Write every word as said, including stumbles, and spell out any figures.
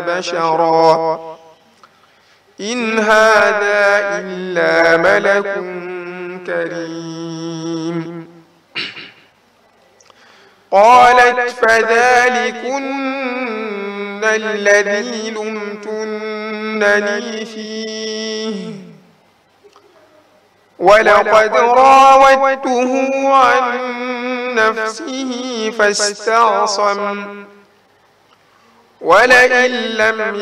بشرا إن هذا إلا ملك كريم. قالت فذلكن الذي لمتنني فيه ولقد راودته عن نفسه فاستعصم ولئن لم